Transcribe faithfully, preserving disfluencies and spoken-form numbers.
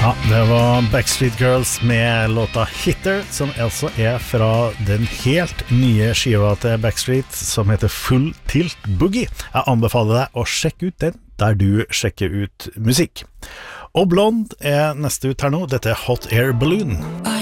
Ja, det var Backstreet Girls med låta Hitter, som altså er fra den helt nye skiva til Backstreet, som heter Full Tilt Boogie. Jeg anbefaler deg å sjekke ut den der du sjekker ut musikk. Og Blond er neste ut her nå. Dette er Hot Air Balloon.